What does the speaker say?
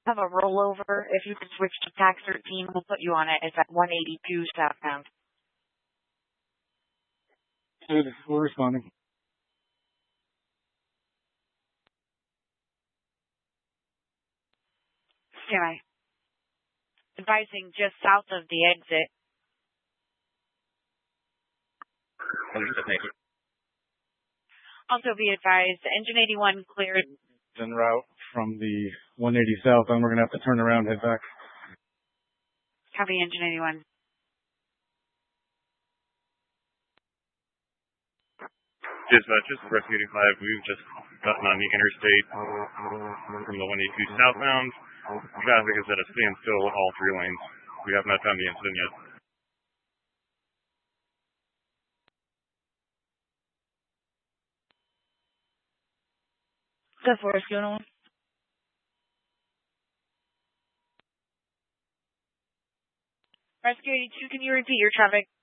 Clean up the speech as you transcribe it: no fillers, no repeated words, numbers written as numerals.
have a rollover. If you could switch to tax 13, we'll put you on it. It's at 182 southbound. Good. We're responding. Anyway, advising just south of the exit. Thank you. Also be advised, engine 81 cleared. En route from the 180 south, and we're going to have to turn around and head back. Copy, engine 81. Dispatch, this is Rescue 85. We've just gotten on the interstate from the 182 southbound. Traffic is at a standstill in all three lanes. We have not found the incident yet. Good for Rescue 101. Rescue 82, can you repeat your traffic